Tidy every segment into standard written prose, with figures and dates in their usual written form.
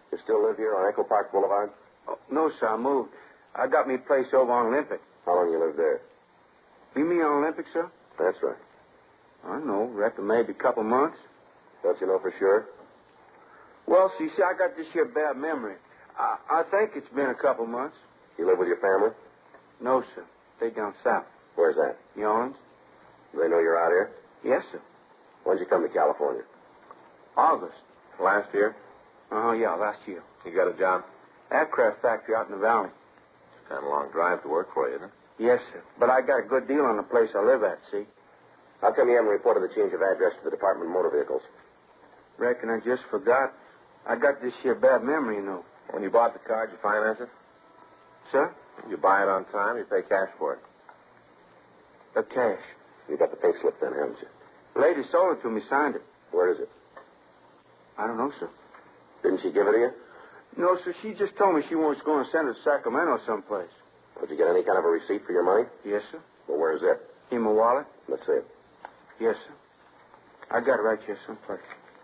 You still live here on Echo Park Boulevard? Oh, no, sir, I moved. I got me place over on Olympic. How long you lived there? You mean on Olympic, sir? That's right. I don't know. Reckon maybe a couple months. Don't you know for sure? Well, see, I got this here bad memory. I think it's been a couple months. You live with your family? No, sir. They down south. Where's that? New Orleans? Do they know you're out here? Yes, sir. When'd you come to California? August. Last year? Yeah, last year. You got a job? Aircraft factory out in the valley. It's kind of a long drive to work for you, isn't it? Yes, sir. But I got a good deal on the place I live at, see? How come you haven't reported the change of address to the Department of Motor Vehicles? Reckon I just forgot. I got this here bad memory, you know. When you bought the car, did you finance it? Sir? You buy it on time, you pay cash for it. Cash. You got the pay slip then, haven't you? The lady sold it to me, signed it. Where is it? I don't know, sir. Didn't she give it to you? No, sir. She just told me she was going to send it to Sacramento someplace. Did you get any kind of a receipt for your money? Yes, sir. Well, where is it? In my wallet? Let's see it. Yes, sir. I got it right here someplace.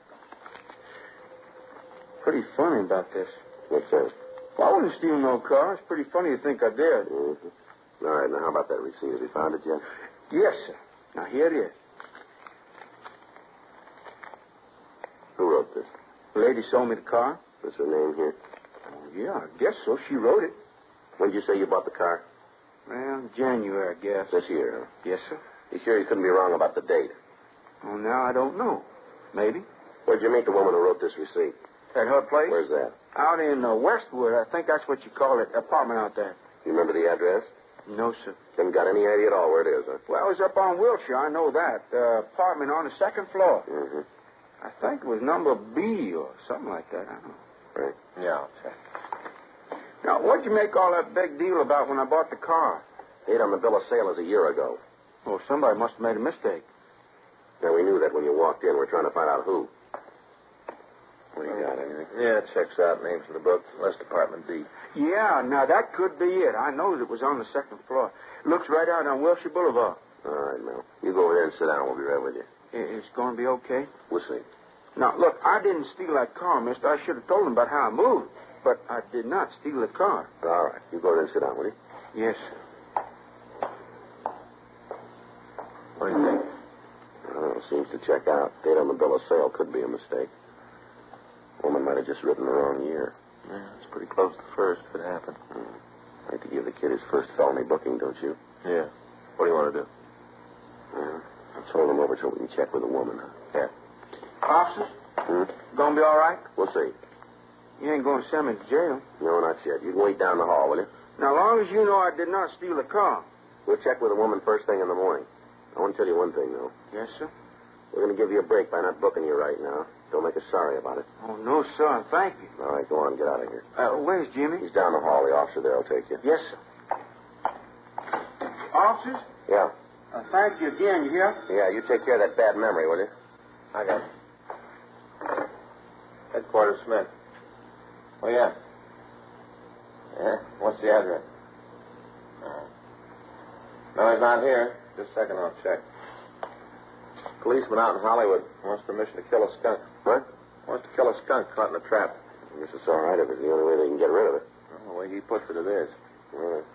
Pretty funny about this. What's that? Well, I wouldn't steal no car. It's pretty funny to think I did. Mm-hmm. All right, now how about that receipt? Have you found it yet? Yes, sir. Now, here it is. Who wrote this? The lady sold me the car. Is her name here? Oh, yeah, I guess so. She wrote it. When did you say you bought the car? Well, January, I guess. This year, huh? Yes, sir. You sure you couldn't be wrong about the date? Oh, now I don't know. Maybe. Where'd you meet the woman who wrote this receipt? At her place? Where's that? Out in Westwood. I think that's what you call it. Apartment out there. You remember the address? No, sir. Haven't got any idea at all where it is, huh? Well, it was up on Wilshire. I know that. Apartment on the second floor. Mm-hmm. I think it was number B or something like that. I don't know. Right. Yeah, I'll check. Now, what'd you make all that big deal about when I bought the car? Date on the bill of sale is a year ago. Oh, somebody must have made a mistake. Yeah, we knew that when you walked in. We're trying to find out who. What do you got, anything? Yeah, it checks out. Names in the book. West Department D. Yeah, now that could be it. I know it was on the second floor. Looks right out on Wilshire Boulevard. All right, Mel. You go over there and sit down. We'll be right with you. It's going to be okay? We'll see. Now, look, I didn't steal that car, mister. I should have told him about how I moved. But I did not steal the car. All right. You go over there and sit down, will you? Yes, sir. What do you think? Well, it seems to check out. Date on the bill of sale could be a mistake. Woman might have just written the wrong year. Yeah, it's pretty close to first if it happened. Like to give the kid his first felony booking, don't you? Yeah. What do you want to do? Well, let's hold him over so we can check with the woman, huh? Yeah. Officers? Gonna be all right? We'll see. You ain't going to send me to jail. No, not yet. You can wait down the hall, will you? Now, as long as you know I did not steal the car. We'll check with the woman first thing in the morning. I want to tell you one thing, though. Yes, sir? We're going to give you a break by not booking you right now. Don't make us sorry about it. Oh, no, sir. Thank you. All right, go on. Get out of here. Where's Jimmy? He's down the hall. The officer there will take you. Yes, sir. Officers? Yeah. Thank you again. You hear? Yeah, you take care of that bad memory, will you? I got it. Headquarters Smith. Oh, yeah. Yeah? What's the address? No, he's not here. Just a second, I'll check. Policeman out in Hollywood wants permission to kill a skunk. What? Wants to kill a skunk caught in a trap. I guess it's all right if it's the only way they can get rid of it. Well, the way he puts it, it is. All right.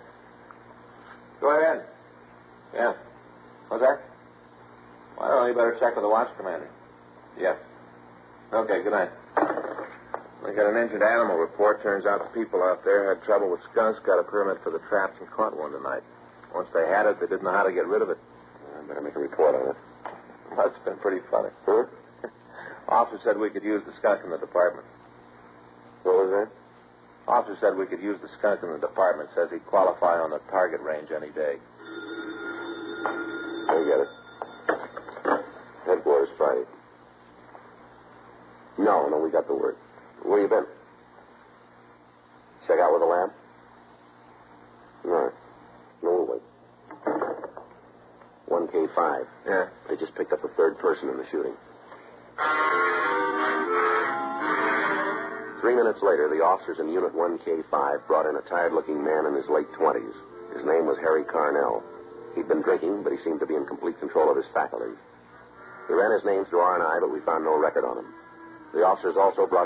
Go ahead. Yeah. What's that? Well, I don't know. You better check with the watch commander. Yeah. Okay, good night. We got an injured animal report. Turns out the people out there had trouble with skunks, got a permit for the traps, and caught one tonight. Once they had it, they didn't know how to get rid of it. I better make a report on it. Well, that's been pretty funny. Huh? Officer said we could use the skunk in the department. What was that? Officer said we could use the skunk in the department. Says he'd qualify on the target range any day. I get it. Headquarters Friday. No, we got the word. Where you been? Check out with the lab? No. No, we'll wait. 1K5. Yeah. They just picked up the third person in the shooting. 3 minutes later, the officers in Unit 1K5 brought in a tired-looking man in his late 20s. His name was Harry Carnell. He'd been drinking, but he seemed to be in complete control of his faculties. We ran his name through R&I, but we found no record on him. The officers also brought